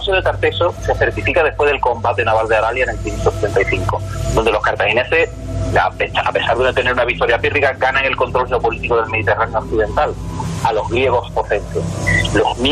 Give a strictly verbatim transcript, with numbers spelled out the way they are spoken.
colapso de Tarteso se certifica después del combate naval de Aralia en el quinientos setenta y cinco, donde los cartagineses, a pesar de no tener una victoria pírrica, ganan el control geopolítico del Mediterráneo occidental a los griegos potentes. Los